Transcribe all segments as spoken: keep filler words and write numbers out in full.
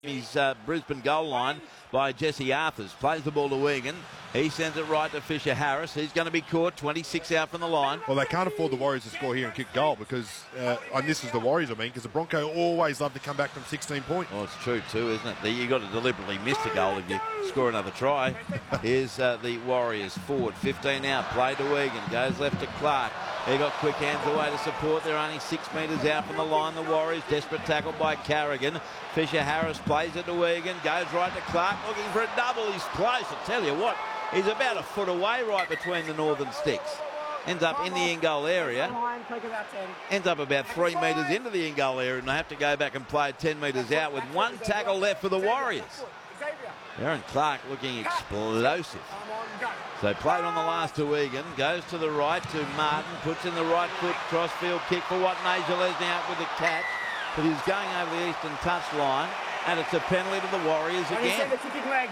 His uh, Brisbane goal line by Jesse Arthurs. Plays the ball to Wigan. He sends it right to Fisher Harris. He's going to be caught. twenty-six out from the line. Well, they can't afford the Warriors to score here and kick goal because, uh, and this is the Warriors, I mean, because the Bronco always love to come back from sixteen point. Well, it's true too, isn't it? You've got to deliberately miss a goal if you score another try. Here's uh, the Warriors forward. fifteen out. Play to Wigan. Goes left to Clark. He got quick hands away to support. They're only six metres out from the line. The Warriors, desperate tackle by Carrigan. Fisher Harris plays it to Wigan. Goes right to Clark, looking for a double. He's close. I tell you what, he's about a foot away right between the northern sticks. Ends up in the in-goal area. Ends up about three metres into the in-goal area, and they have to go back and play ten metres out with one tackle left for the Warriors. Aaron Clark looking explosive. So played on the last to Egan, goes to the right to Martin, puts in the right foot, crossfield kick for what Naja Lesney out with the catch, but he's going over the eastern touch line, and it's a penalty to the Warriors again. The kicking leg.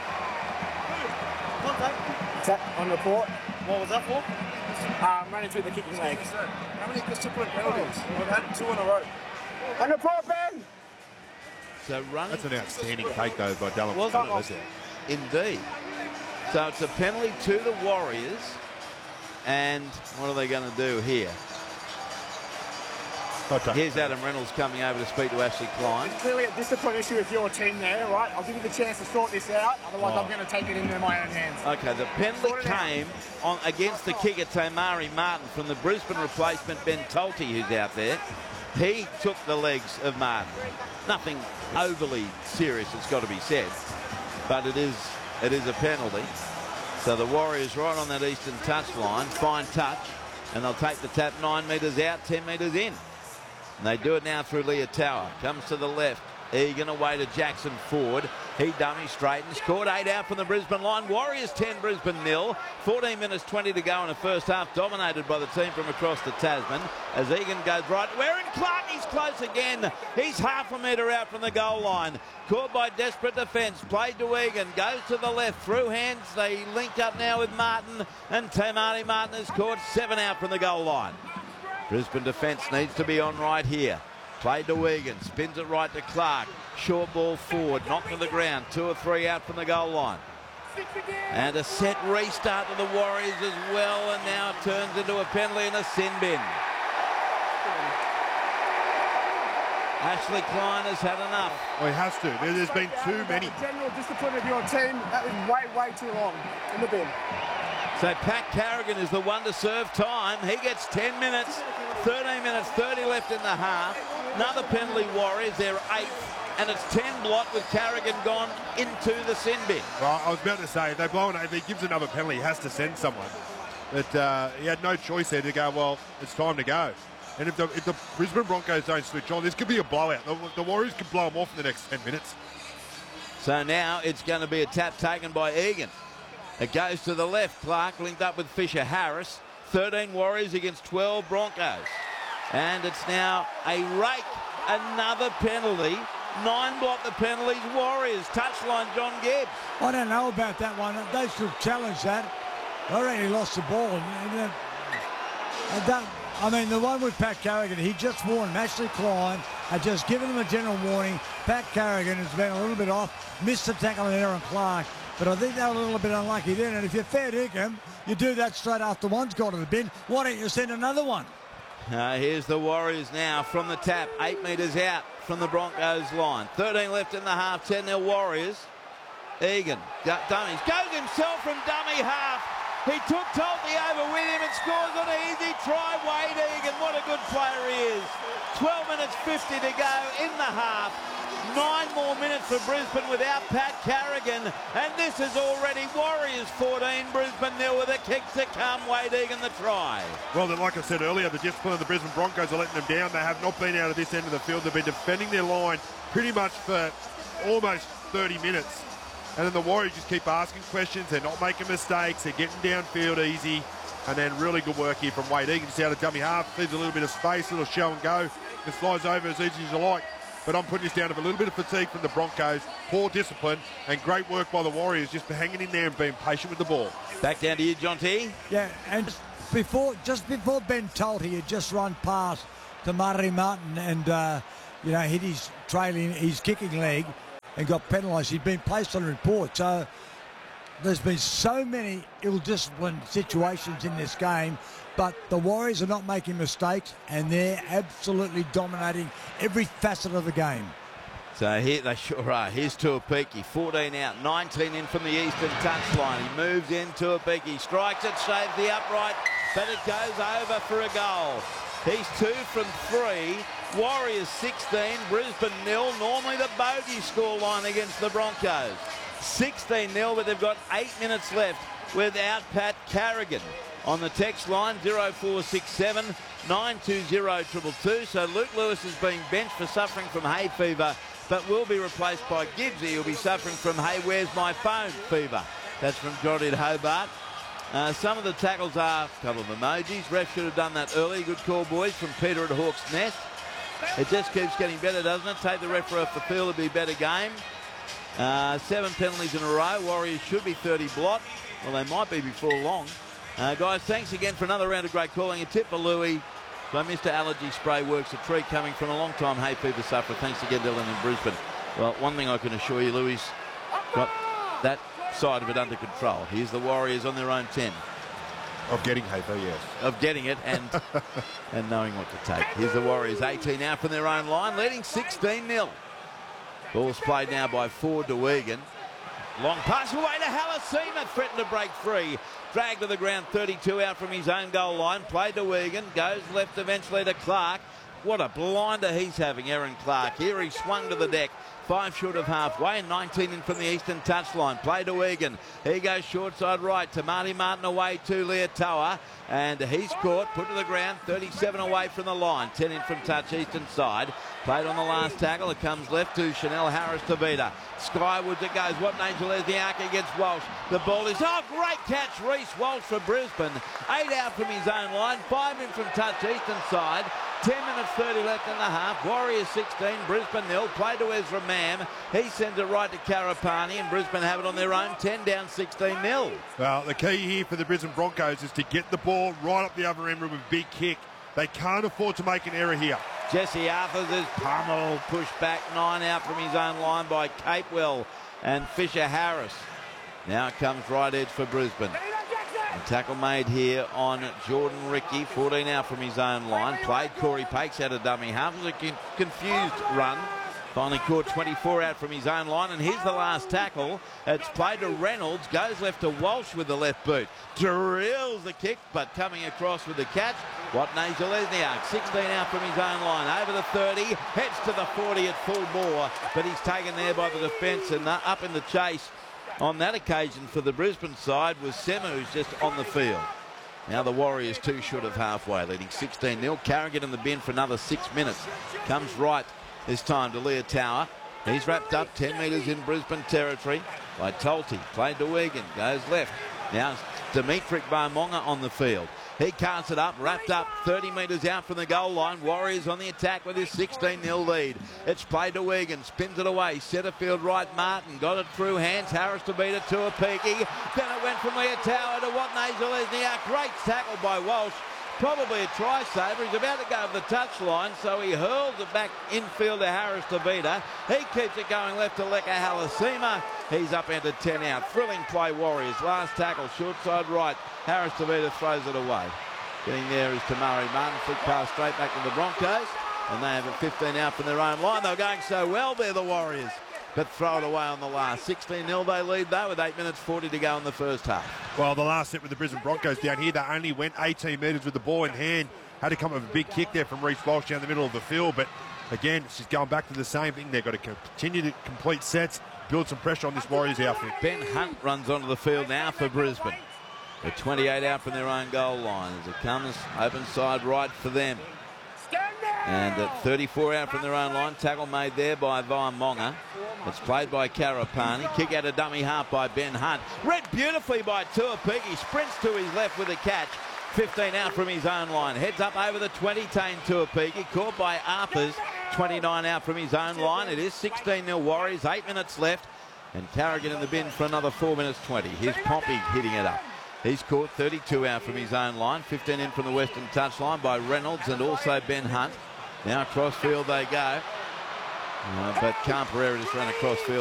Tap on the port. What was that for? Um, running through the kicking leg. How many disciplined penalties? We've had two in a row. On the port, Ben! So running. That's an outstanding take, though, by Dallin. Well, indeed. So it's a penalty to the Warriors. And what are they going to do here? Here's Adam Reynolds coming over to speak to Ashley Klein. It's clearly a discipline issue with your team there, right? I'll give you the chance to sort this out. Otherwise, oh. I'm going to take it into my own hands. Okay, the penalty came on against the kicker, Tamari Martin, from the Brisbane replacement, Ben Tolte, who's out there. He took the legs of Martin. Nothing overly serious, it's got to be said. But it is it is a penalty. So the Warriors right on that eastern touch line, fine touch, and they'll take the tap nine metres out, ten metres in. And they do it now through Leah Tower. Comes to the left. Egan away to Jackson Ford. He dummy straightens. Caught eight out from the Brisbane line. Warriors ten, Brisbane nil. fourteen minutes twenty to go in the first half. Dominated by the team from across the Tasman. As Egan goes right. Warren Clark, he's close again. He's half a metre out from the goal line. Caught by desperate defence. Played to Egan. Goes to the left. Through hands. They linked up now with Martin. And Tamari Martin has caught seven out from the goal line. Brisbane defence needs to be on right here. Played to Wigan, spins it right to Clark. Short ball forward, knocked to the ground. Two or three out from the goal line. And a set restart to the Warriors as well, and now it turns into a penalty and a sin bin. Ashley Klein has had enough. Well, he has to. There's been too many. The general discipline of your team, that was way, way too long in the bin. So Pat Carrigan is the one to serve time. He gets ten minutes, thirteen minutes, thirty left in the half. Another penalty, Warriors, they're eighth, and it's ten block with Carrigan gone into the sin bin. Well, I was about to say, if they blow an, if he gives another penalty, he has to send someone. But uh, he had no choice there to go, well, it's time to go. And if the, if the Brisbane Broncos don't switch on, this could be a blowout. The, the Warriors could blow them off in the next ten minutes. So now it's going to be a tap taken by Egan. It goes to the left. Clark linked up with Fisher Harris. thirteen Warriors against twelve Broncos. And it's now a rake. Another penalty. Nine block the penalties. Warriors. Touchline John Gibbs. I don't know about that one. They should challenge that. I reckon he lost the ball. And, and that, I mean, the one with Pat Carrigan, he just warned Ashley Klein, had just given him a general warning. Pat Carrigan has been a little bit off. Missed the tackle on Aaron Clark. But I think they were a little bit unlucky then. And if you're fair dinkum, you do that straight after one's gone to the bin. Why don't you send another one? Uh, here's the Warriors now from the tap. Eight metres out from the Broncos line. thirteen left in the half. ten nil Warriors. Egan, dummies. Goes himself from dummy half. He took Tolte over with him and scores an easy try. Wade Egan, what a good player he is. twelve minutes fifty to go in the half. Nine more minutes for Brisbane without Pat Carrigan, and this is already Warriors fourteen, Brisbane nil with a kick to come. Wade Egan the try. Well, then, like I said earlier, the discipline of the Brisbane Broncos are letting them down. They have not been out of this end of the field. They've been defending their line pretty much for almost thirty minutes. And then the Warriors just keep asking questions. They're not making mistakes. They're getting downfield easy. And then really good work here from Wade Egan. Just out of dummy half, leaves a little bit of space, a little show and go. It flies over as easy as you like. But I'm putting this down to a little bit of fatigue from the Broncos, poor discipline, and great work by the Warriors just for hanging in there and being patient with the ball. Back down to you, John T. Yeah, and just before, just before Ben Tolte, he had just run past to Murray Martin and, uh, you know, hit his trailing, his kicking leg. and got penalised. He'd been placed on report. So there's been so many ill-disciplined situations in this game, but the Warriors are not making mistakes, and they're absolutely dominating every facet of the game. So here they sure are. Here's Tuapiki, fourteen out, nineteen in from the eastern touchline. He moves in, Tuapiki strikes it, saves the upright, but it goes over for a goal. He's two from three. Warriors sixteen, Brisbane nil. Normally the bogey scoreline against the Broncos. sixteen nil, but they've got eight minutes left without Pat Carrigan. On the text line, zero four six seven, nine two zero two two two. So Luke Lewis is being benched for suffering from hay fever, but will be replaced by Gibbsy, who'll be suffering from hey, where's my phone fever. That's from Johnny at Hobart. Uh, some of the tackles are a couple of emojis. Ref should have done that early. Good call, boys, from Peter at Hawk's Nest. It just keeps getting better, doesn't it? Take the referee off the field, it'll be a better game. Uh, seven penalties in a row. Warriors should be thirty blot. Well, they might be before long. Uh, guys, thanks again for another round of great calling. A tip for Louis. So Mister Allergy Spray works a treat, coming from a long-time hay fever sufferer. Thanks again, Dylan in Brisbane. Well, one thing I can assure you, Louis got that side of it under control. Here's the Warriors on their own ten. Of getting hay fever, yes. Of getting it and and knowing what to take. Here's the Warriors, eighteen out from their own line, leading sixteen nil. Ball's played now by Ford to Wigan. Long pass away to Halasima, threatened to break free. Dragged to the ground, thirty-two out from his own goal line. Played to Wigan, goes left eventually to Clark. What a blinder he's having, Aaron Clark. Here he swung to the deck. Five short of halfway, nineteen in from the eastern touchline. Play to Egan. He goes short side right to Marty Martin away to Leotoa. And he's caught, put to the ground, thirty-seven away from the line. ten in from touch, eastern side. Played on the last tackle. It comes left to Chanel Harris to Vida. Skywards it goes. What Angel Lesniak against Walsh. The ball is, oh, great catch, Reece Walsh for Brisbane. Eight out from his own line. Five in from touch, eastern side. ten minutes thirty left in the half. Warriors sixteen, Brisbane nil. Play to Ezra Mam. He sends it right to Karapani, and Brisbane have it on their own. ten down, sixteen nil. Well, the key here for the Brisbane Broncos is to get the ball right up the other end with a big kick. They can't afford to make an error here. Jesse Arthurs is pummeled, pushed back, nine out from his own line by Capewell and Fisher Harris. Now it comes right edge for Brisbane. A tackle made here on Jordan Ricky, fourteen out from his own line. Played Corey Pakes out of dummy half. It was a confused run. Finally caught twenty-four out from his own line. And here's the last tackle. It's played to Reynolds. Goes left to Walsh with the left boot. Drills the kick, but coming across with the catch. What Zelezniak, sixteen out from his own line. Over the thirty. Heads to the forty at full bore. But he's taken there by the defence, and up in the chase on that occasion for the Brisbane side was Semu, who's just on the field. Now the Warriors two short of halfway, leading sixteen nil. Carrigan in the bin for another six minutes. Comes right this time to Leotoa. He's wrapped up ten metres in Brisbane territory by Tolti. Played to Wigan, goes left. Now Dimitri Barmonga on the field. He casts it up, wrapped up thirty metres out from the goal line. Warriors on the attack with his sixteen nil lead. It's played to Wigan, spins it away. Centre field right, Martin got it through hands. Harris to beat it to a peaky. Then it went from Leotoa to Watney Zelezniak. Great tackle by Walsh. Probably a try saver. He's about to go over the touchline, so he hurls it back infield to Harris to beat her. He keeps it going left to Leka Halasima. He's up into ten out. Thrilling play, Warriors. Last tackle, short side right. Harris to beat her, throws it away. Getting there is Tamari Martin. Flick pass straight back to the Broncos. And they have it fifteen out from their own line. They're going so well there, the Warriors. But throw it away on the last. sixteen nil they lead though with eight minutes forty to go in the first half. Well, the last set with the Brisbane Broncos down here, they only went eighteen metres with the ball in hand. Had to come up with a big kick there from Reece Walsh down the middle of the field. But again, she's going back to the same thing. They've got to continue to complete sets, build some pressure on this Warriors outfit. Ben Hunt runs onto the field now for Brisbane. They're twenty-eight out from their own goal line as it comes open side right for them. And at thirty-four out from their own line, tackle made there by Vaimonga. It's played by Karapani. Kick out a dummy half by Ben Hunt. Read beautifully by Tuapiki. Sprints to his left with a catch. fifteen out from his own line. Heads up over the twenty, Tane Tuapiki. Caught by Arpers. twenty-nine out from his own line. It is sixteen nil Warriors. Eight minutes left. And Carrigan in the bin for another four minutes twenty. Here's Pompey hitting it up. He's caught thirty-two out from his own line. fifteen in from the western touchline by Reynolds and also Ben Hunt. Now across field they go. Uh, but Khan Pereira just ran across field.